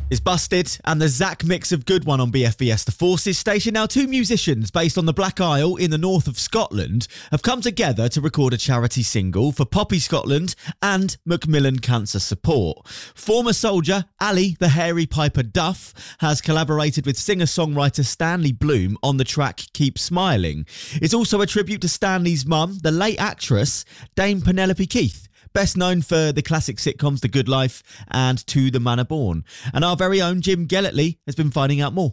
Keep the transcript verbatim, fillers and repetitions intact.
It's Busted and the Zach mix of Good One on B F B S The Forces station. Now, two musicians based on the Black Isle in the north of Scotland have come together to record a charity single for Poppy Scotland and Macmillan Cancer Support. Former soldier Ali the Hairy Piper Duff has collaborated with singer-songwriter Stanley Bloom on the track Keep Smiling. It's also a tribute to Stanley's mum, the late actress Dame Penelope Keith, best known for the classic sitcoms The Good Life and To the Manor Born. And our very own Jim Gellertley has been finding out more.